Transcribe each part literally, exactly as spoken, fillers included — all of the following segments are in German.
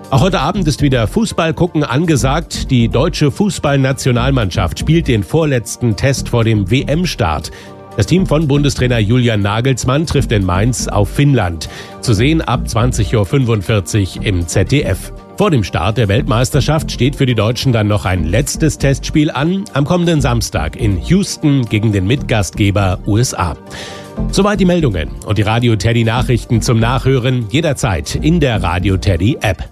Auch heute Abend ist wieder Fußball gucken angesagt. Die deutsche Fußballnationalmannschaft spielt den vorletzten Test vor dem W M-Start. Das Team von Bundestrainer Julian Nagelsmann trifft in Mainz auf Finnland. Zu sehen ab zwanzig Uhr fünfundvierzig im Z D F. Vor dem Start der Weltmeisterschaft steht für die Deutschen dann noch ein letztes Testspiel an, am kommenden Samstag in Houston gegen den Mitgastgeber U S A. Soweit die Meldungen und die Radio Teddy Nachrichten zum Nachhören jederzeit in der Radio Teddy App.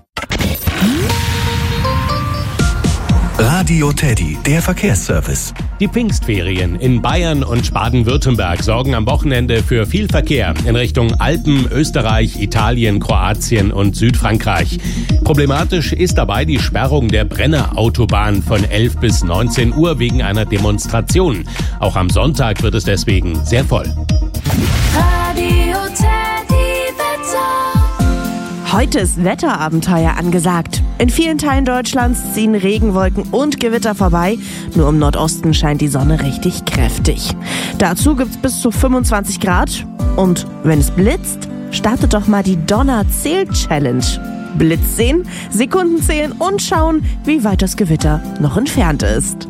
Radio Teddy, der Verkehrsservice. Die Pfingstferien in Bayern und Baden-Württemberg sorgen am Wochenende für viel Verkehr in Richtung Alpen, Österreich, Italien, Kroatien und Südfrankreich. Problematisch ist dabei die Sperrung der Brenner Autobahn von elf bis neunzehn Uhr wegen einer Demonstration. Auch am Sonntag wird es deswegen sehr voll. Radio Teddy Wetter. Heute ist Wetterabenteuer angesagt. In vielen Teilen Deutschlands ziehen Regenwolken und Gewitter vorbei. Nur im Nordosten scheint die Sonne richtig kräftig. Dazu gibt's bis zu fünfundzwanzig Grad. Und wenn es blitzt, startet doch mal die Donner-Zähl-Challenge. Blitz sehen, Sekunden zählen und schauen, wie weit das Gewitter noch entfernt ist.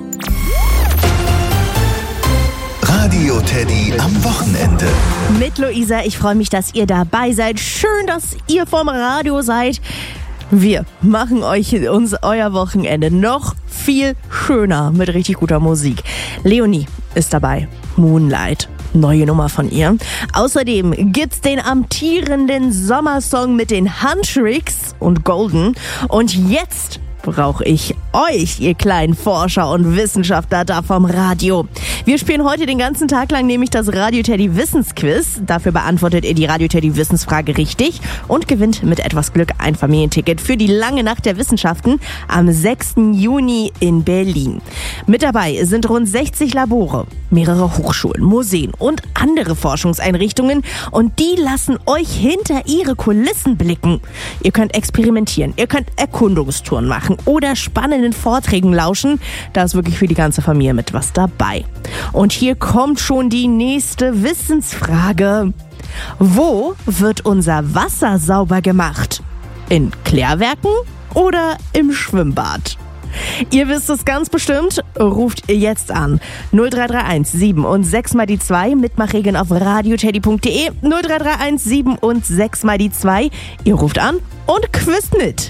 Radio Teddy am Wochenende. Mit Luisa, ich freue mich, dass ihr dabei seid. Schön, dass ihr vom Radio seid. Wir machen euch uns euer Wochenende noch viel schöner mit richtig guter Musik. Leonie ist dabei. Moonlight. Neue Nummer von ihr. Außerdem gibt's den amtierenden Sommersong mit den Huntrix und Golden. Und jetzt brauche ich euch, ihr kleinen Forscher und Wissenschaftler da vom Radio. Wir spielen heute den ganzen Tag lang nämlich das Radio Teddy Wissensquiz. Dafür beantwortet ihr die Radio Teddy Wissensfrage richtig und gewinnt mit etwas Glück ein Familienticket für die lange Nacht der Wissenschaften am sechsten Juni in Berlin. Mit dabei sind rund sechzig Labore, mehrere Hochschulen, Museen und andere Forschungseinrichtungen und die lassen euch hinter ihre Kulissen blicken. Ihr könnt experimentieren, ihr könnt Erkundungstouren machen oder spannenden Vorträgen lauschen. Da ist wirklich für die ganze Familie mit was dabei. Und hier kommt schon die nächste Wissensfrage. Wo wird unser Wasser sauber gemacht? In Klärwerken oder im Schwimmbad? Ihr wisst es ganz bestimmt, ruft jetzt an. null drei drei eins sieben und sechs mal die zwei, Mitmachregeln auf radioteddy punkt de, null drei drei eins sieben und sechs mal die zwei. Ihr ruft an und quizt mit.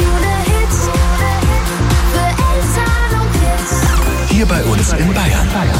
Hier bei uns in Bayern.